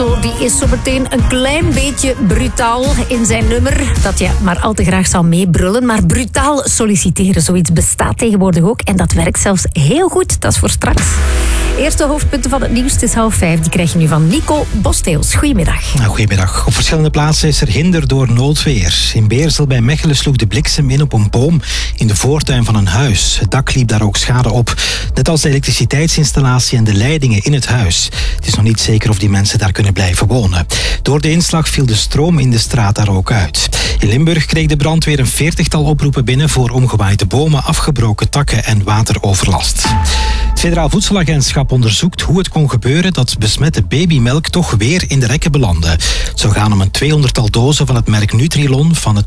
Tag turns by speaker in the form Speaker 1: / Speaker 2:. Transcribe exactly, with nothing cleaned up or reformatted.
Speaker 1: Die is zo meteen een klein beetje brutaal in zijn nummer. Dat je maar al te graag zal meebrullen. Maar brutaal solliciteren, zoiets bestaat tegenwoordig ook. En dat werkt zelfs heel goed. Dat is voor straks. Eerste hoofdpunten van het nieuws, het is half vijf. Die krijg je nu van Nico Bosteels. Goedemiddag.
Speaker 2: Nou, goedemiddag. Op verschillende plaatsen is er hinder door noodweer. In Beersel bij Mechelen sloeg de bliksem in op een boom in de voortuin van een huis. Het dak liep daar ook schade op. Net als de elektriciteitsinstallatie en de leidingen in het huis. Het is nog niet zeker of die mensen daar kunnen blijven wonen. Door de inslag viel de stroom in de straat daar ook uit. In Limburg kreeg de brandweer een veertigtal oproepen binnen voor omgewaaide bomen, afgebroken takken en wateroverlast. Het Federaal Voedselagentschap onderzoekt hoe het kon gebeuren dat besmette babymelk toch weer in de rekken belandde. Het zou gaan om een tweehonderdtal dozen van het merk Nutrilon van het